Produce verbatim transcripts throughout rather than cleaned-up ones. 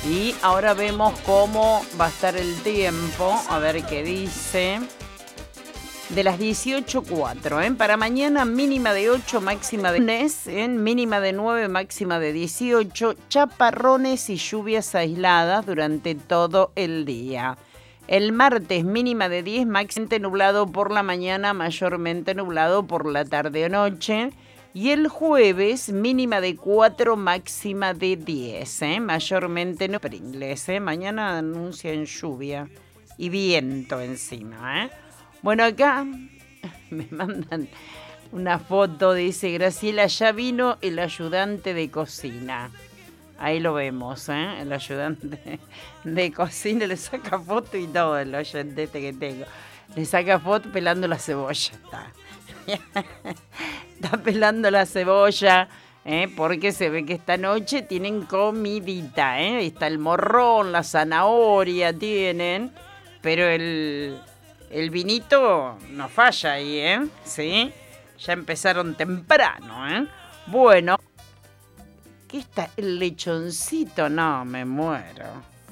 Y ahora vemos cómo va a estar el tiempo, a ver qué dice. De las dieciocho cuatro, ¿eh? Para mañana mínima de ocho, máxima de lunes, ¿eh? Mínima de nueve, máxima de dieciocho, chaparrones y lluvias aisladas durante todo el día. El martes mínima de diez, máximamente nublado por la mañana, mayormente nublado por la tarde o noche. Y el jueves mínima de cuatro, máxima de diez, ¿eh? Mayormente no pringles, ¿eh? Mañana anuncian lluvia y viento encima, ¿eh? Bueno, acá me mandan una foto, dice Graciela, ya vino el ayudante de cocina. Ahí lo vemos, ¿eh? El ayudante de cocina le saca foto y todo, el oyente este que tengo. Le saca foto pelando la cebolla. Está, está pelando la cebolla, ¿eh? Porque se ve que esta noche tienen comidita, ¿eh? Está el morrón, la zanahoria tienen, pero el... El vinito no falla ahí, ¿eh? Sí, ya empezaron temprano, ¿eh? Bueno, ¿qué está? El lechoncito, no, me muero.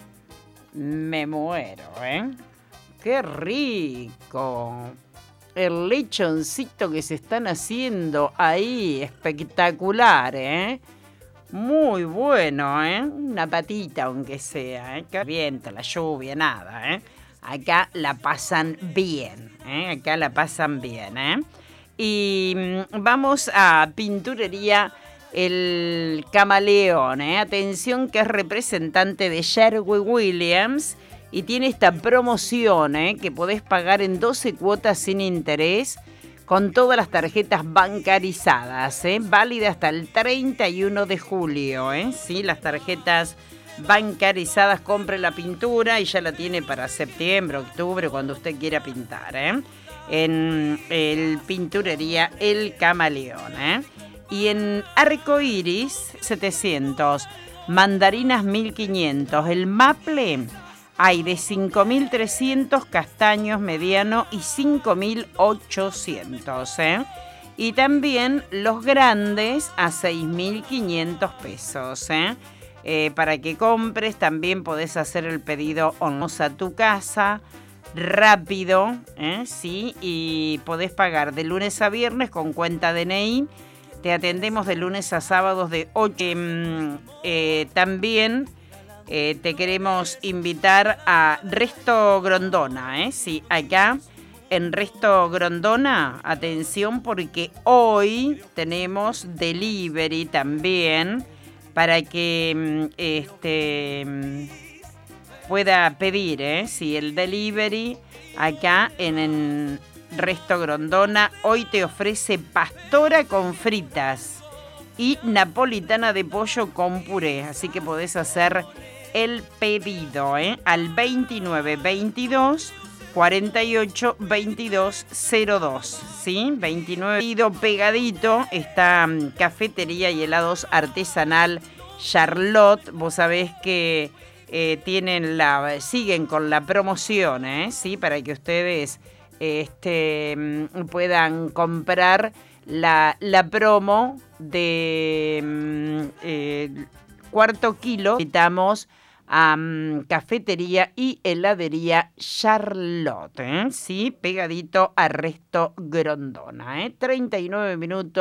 Me muero, ¿eh? ¡Qué rico! El lechoncito que se están haciendo ahí, espectacular, ¿eh? Muy bueno, ¿eh? Una patita, aunque sea, ¿eh? Que viento, la lluvia, nada, ¿eh? Acá la pasan bien, ¿eh? Acá la pasan bien, ¿eh? Y vamos a Pinturería El Camaleón, ¿eh? Atención, que es representante de Sherwin Williams y tiene esta promoción, ¿eh? Que podés pagar en doce cuotas sin interés con todas las tarjetas bancarizadas, ¿eh? Válida hasta el treinta y uno de julio, ¿eh? Sí, las tarjetas bancarizadas, compre la pintura y ya la tiene para septiembre, octubre, cuando usted quiera pintar, ¿eh? En el Pinturería El Camaleón, ¿eh? Y en Arcoiris setecientos, mandarinas mil quinientos, el maple hay de cinco mil trescientos, castaños mediano y cinco mil ochocientos, ¿eh? Y también los grandes a seis mil quinientos pesos, ¿eh? Eh, para que compres, también podés hacer el pedido online a tu casa, rápido, ¿eh? Sí, y podés pagar de lunes a viernes con cuenta D N I. Te atendemos de lunes a sábados de ocho. Eh, eh, también eh, te queremos invitar a Resto Grondona, ¿eh? Sí, acá en Resto Grondona, atención porque hoy tenemos delivery también, para que este, pueda pedir, ¿eh? Sí, el delivery acá en, en Resto Grondona. Hoy te ofrece pastora con fritas y napolitana de pollo con puré. Así que podés hacer el pedido, ¿eh? Al veintinueve veintidós cuarenta y ocho veintidós cero dos, ¿sí? veintinueve pegadito está um, cafetería y helados artesanal Charlotte. Vos sabés que eh, tienen la, siguen con la promoción, ¿eh? Sí, para que ustedes este, puedan comprar la, la promo de um, eh, cuarto kilo. Invitamos a um, cafetería y heladería Charlotte, ¿eh? Sí, pegadito a Resto Grondona, ¿eh? treinta y nueve minutos.